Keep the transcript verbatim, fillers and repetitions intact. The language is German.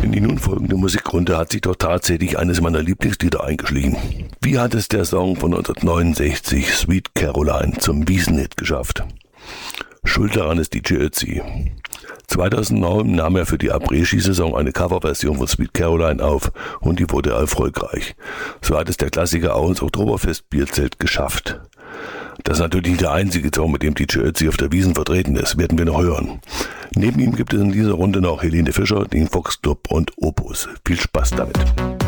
In die nun folgende Musikrunde hat sich doch tatsächlich eines meiner Lieblingslieder eingeschlichen. Wie hat es der Song von neunzehnhundertneunundsechzig, Sweet Caroline, zum Wiesenhit geschafft? Schuld daran ist D J Ötzi. zweitausendneun nahm er für die Après-Ski-Saison eine Coverversion von Sweet Caroline auf und die wurde erfolgreich. So hat es der Klassiker auch ins Oktoberfest-Bierzelt geschafft. Das ist natürlich nicht der einzige Song, mit dem D J Ötzi auf der Wiesn vertreten ist, werden wir noch hören. Neben ihm gibt es in dieser Runde noch Helene Fischer, den Foxclub und Opus. Viel Spaß damit.